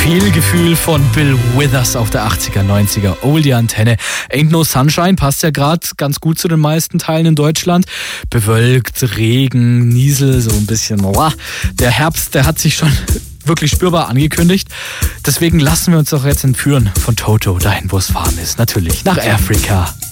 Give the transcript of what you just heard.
Viel Gefühl von Bill Withers auf der 80er, 90er Oldie-Antenne. Ain't No Sunshine passt ja gerade ganz gut zu den meisten Teilen in Deutschland. Bewölkt, Regen, Niesel, so ein bisschen. Der Herbst, der hat sich schon wirklich spürbar angekündigt. Deswegen lassen wir uns doch jetzt entführen von Toto, dahin wo es warm ist. Natürlich nach Afrika.